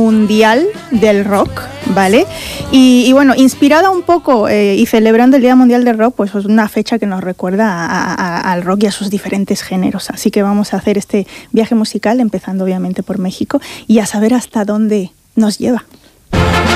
Mundial del Rock, ¿vale? Y bueno, inspirada un poco y celebrando el Día Mundial del Rock, pues es una fecha que nos recuerda al rock y a sus diferentes géneros. Así que vamos a hacer este viaje musical, empezando obviamente por México, y a saber hasta dónde nos lleva.